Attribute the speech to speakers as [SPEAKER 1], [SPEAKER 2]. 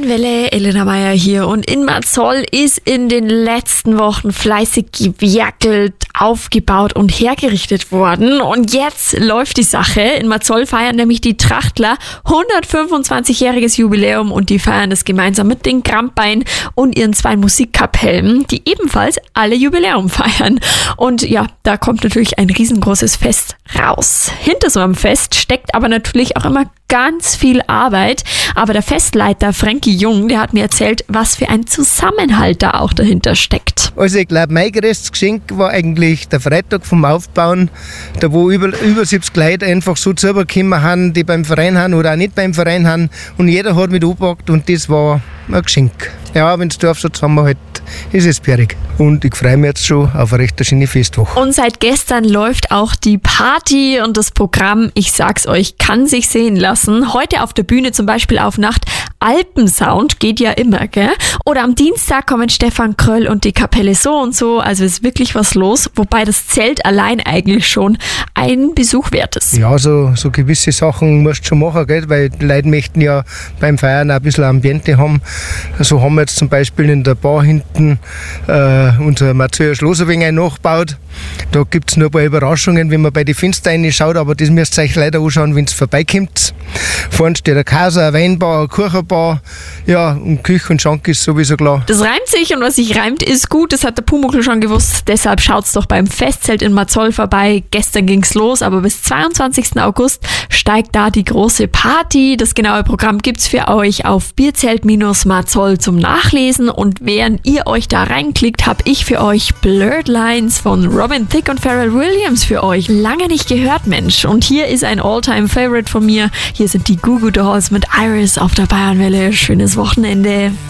[SPEAKER 1] Bayernwelle, Elena Meyer hier, und in Marzoll ist in den letzten Wochen fleißig gewerkelt, aufgebaut und hergerichtet worden, und jetzt läuft die Sache. In Marzoll feiern nämlich die Trachtler 125-jähriges Jubiläum, und die feiern das gemeinsam mit den Krampbein und ihren 2 Musikkapellen, die ebenfalls alle Jubiläum feiern. Und ja, da kommt natürlich ein riesengroßes Fest raus. Hinter so einem Fest steckt aber natürlich auch immer ganz viel Arbeit. Aber der Festleiter Frankie Jung, der hat mir erzählt, was für ein Zusammenhalt da auch dahinter steckt.
[SPEAKER 2] Also ich glaube, mein größtes Geschenk war eigentlich der Freitag vom Aufbauen, da wo über 70 Leute einfach so zugekommen haben, die beim Verein haben oder auch nicht beim Verein haben, und jeder hat mit angepackt, und das war ein Geschenk. Ja, wenn das Dorf so zusammenhält, ist es sperrig. Und ich freue mich jetzt schon auf eine recht schöne Festwoche.
[SPEAKER 1] Und seit gestern läuft auch die Party, und das Programm, ich sag's euch, kann sich sehen lassen. Heute auf der Bühne zum Beispiel auf Nacht Alpensound, geht ja immer, gell? Oder am Dienstag kommen Stefan Kröll und die Kapelle so und so, also ist wirklich was los, wobei das Zelt allein eigentlich schon ein Besuch wert ist.
[SPEAKER 2] Ja, so gewisse Sachen musst du schon machen, gell? Weil die Leute möchten ja beim Feiern auch ein bisschen Ambiente haben. So haben wir jetzt zum Beispiel in der Bar hinten unser Marzoller Schloss ein wenig nachgebaut. Da gibt es noch ein paar Überraschungen, wenn man bei den Fenstern reinschaut, aber das müsst ihr euch leider anschauen, wenn es vorbeikommt. Vorne steht ein Kaiser, ein Weinbar, ein Kuchenbar, ja, und Küche und Schank ist sowieso klar.
[SPEAKER 1] Das reimt sich, und was sich reimt, ist gut. Das hat der Pumuckl schon gewusst. Deshalb schaut's doch beim Festzelt in Marzoll vorbei. Gestern ging's los, aber bis 22. August steigt da die große Party. Das genaue Programm gibt's für euch auf Bierzelt-Marzoll zum Nachlesen. Und während ihr euch da reinklickt, habe ich für euch Blurred Lines von Robin Thicke und Pharrell Williams für euch. Lange nicht gehört, Mensch. Und hier ist ein All-Time-Favorite von mir. Hier sind die Goo Goo Dolls mit Iris auf der Bayernwelle. Schönes Wochenende.